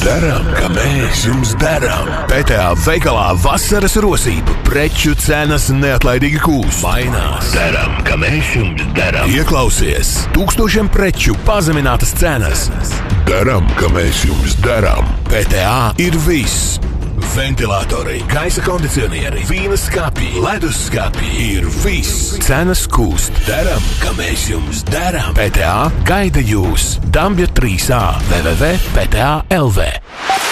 darām, ka mēs jums darām. PTA veikalā vasaras rosība, preču cenas neatlaidīgi kūst. Mainās. Darām, ka mēs jums darām. Ieklausies, tūkstošiem preču pazeminātas cenas. Darām, ka mēs jums darām. PTA ir viss. Ventilatori, gaisa kondicionieri, vīna skāpji, leduskapji ir viss. Cenas kūst. Darām, ka mēs jums darām. PTA gaida jūs. Dambja 3A www.pta.lv